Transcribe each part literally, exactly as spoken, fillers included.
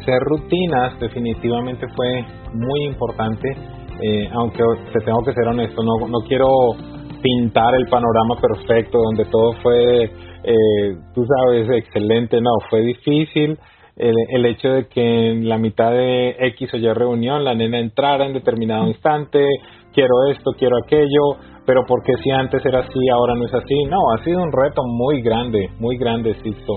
Hacer rutinas definitivamente fue muy importante, eh, aunque te tengo que ser honesto, no, no quiero pintar el panorama perfecto donde todo fue, eh, tú sabes, excelente. No, fue difícil el, el hecho de que en la mitad de X o Y reunión la nena entrara en determinado instante, quiero esto, quiero aquello, pero ¿por qué si antes era así, ahora no es así? No, ha sido un reto muy grande, muy grande, Sixto.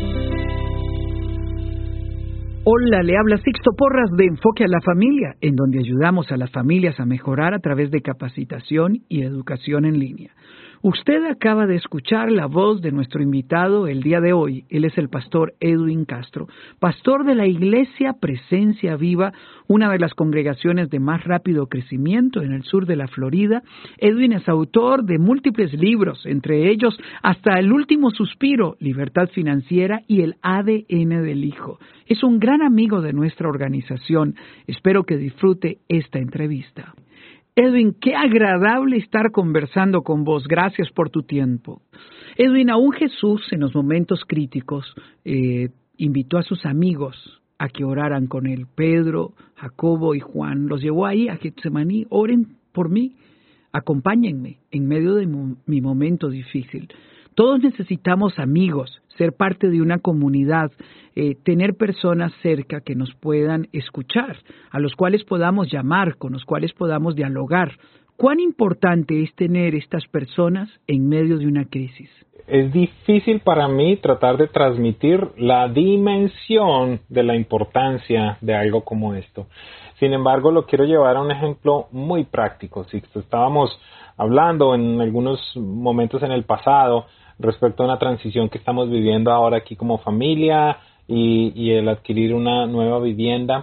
Hola, le habla Sixto Porras de Enfoque a la Familia, en donde ayudamos a las familias a mejorar a través de capacitación y educación en línea. Usted acaba de escuchar la voz de nuestro invitado el día de hoy. Él es el pastor Edwin Castro, pastor de la Iglesia Presencia Viva, una de las congregaciones de más rápido crecimiento en el sur de la Florida. Edwin es autor de múltiples libros, entre ellos Hasta el último suspiro, Libertad Financiera y El A D N del Hijo. Es un gran amigo de nuestra organización. Espero que disfrute esta entrevista. Edwin, qué agradable estar conversando con vos. Gracias por tu tiempo. Edwin, aún Jesús en los momentos críticos eh, invitó a sus amigos a que oraran con él. Pedro, Jacobo y Juan los llevó ahí a Getsemaní. Oren por mí, acompáñenme en medio de mo- mi momento difícil. Todos necesitamos amigos, ser parte de una comunidad, eh, tener personas cerca que nos puedan escuchar, a los cuales podamos llamar, con los cuales podamos dialogar. ¿Cuán importante es tener estas personas en medio de una crisis? Es difícil para mí tratar de transmitir la dimensión de la importancia de algo como esto. Sin embargo, lo quiero llevar a un ejemplo muy práctico. Si estábamos hablando en algunos momentos en el pasado respecto a una transición que estamos viviendo ahora aquí como familia y, y el adquirir una nueva vivienda.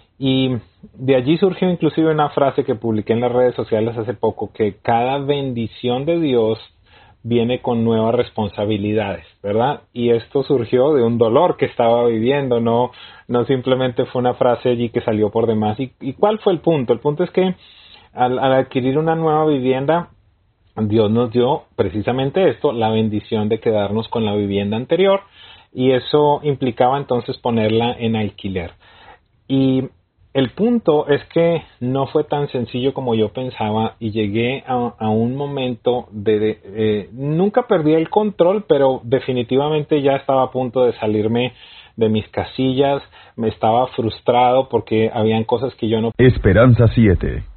Y de allí surgió inclusive una frase que publiqué en las redes sociales hace poco, que cada bendición de Dios viene con nuevas responsabilidades, ¿verdad? Y esto surgió de un dolor que estaba viviendo, no, no simplemente fue una frase allí que salió por demás. ¿Y, y cuál fue el punto? El punto es que al, al adquirir una nueva vivienda, Dios nos dio precisamente esto, la bendición de quedarnos con la vivienda anterior, y eso implicaba entonces ponerla en alquiler. Y el punto es que no fue tan sencillo como yo pensaba y llegué a, a un momento de... de eh, nunca perdí el control, pero definitivamente ya estaba a punto de salirme de mis casillas, me estaba frustrado porque habían cosas que yo no... Esperanza siete.